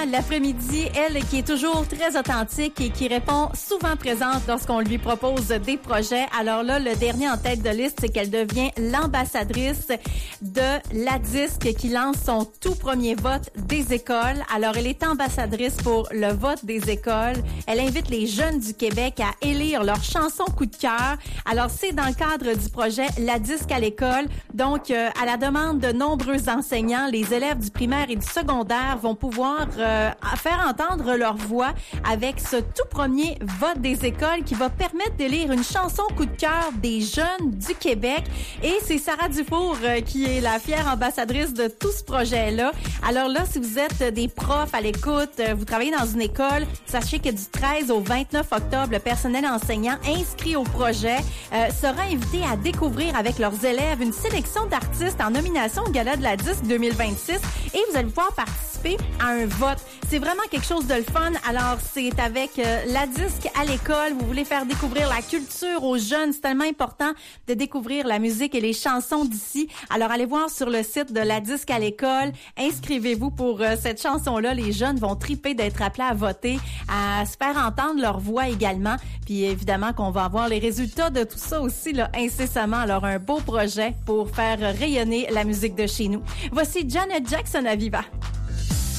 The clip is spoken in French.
L'après-midi, elle qui est toujours très authentique et qui répond souvent présente lorsqu'on lui propose des projets. Alors là, le dernier en tête de liste, c'est qu'elle devient l'ambassadrice de la Disque qui lance son tout premier vote des écoles. Alors, elle est ambassadrice pour le vote des écoles. Elle invite les jeunes du Québec à élire leur chanson coup de cœur. Alors, c'est dans le cadre du projet La Disque à l'école. Donc, à la demande de nombreux enseignants, les élèves du primaire et du secondaire vont pouvoir faire entendre leur voix avec ce tout premier vote des écoles qui va permettre d'élire une chanson coup de cœur des jeunes du Québec. Et c'est Sarah Dufour qui est la fière ambassadrice de tout ce projet-là. Alors là, si vous êtes des profs à l'écoute, vous travaillez dans une école, sachez que du 13 au 29 octobre, le personnel enseignant inscrit au projet sera invité à découvrir avec leurs élèves une sélection d'artistes en nomination au Gala de la Disque 2026 et vous allez pouvoir participer à un vote. C'est vraiment quelque chose de le fun. Alors, c'est avec la Disque à l'école. Vous voulez faire découvrir la culture aux jeunes. C'est tellement important de découvrir la musique et les chansons d'ici. Alors, allez voir sur le site de la Disque à l'école. Inscrivez-vous pour cette chanson-là. Les jeunes vont triper d'être appelés à voter, à se faire entendre leur voix également. Puis, évidemment, qu'on va avoir les résultats de tout ça aussi là, incessamment. Alors, un beau projet pour faire rayonner la musique de chez nous. Voici Janet Jackson à Viva.